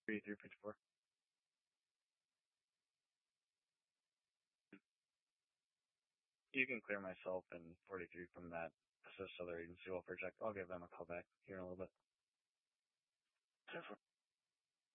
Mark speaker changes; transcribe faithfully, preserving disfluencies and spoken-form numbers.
Speaker 1: thirty-three, fifty-four. You can clear myself and forty-three from that assist other agency will project. I'll give them a call back here in a little bit.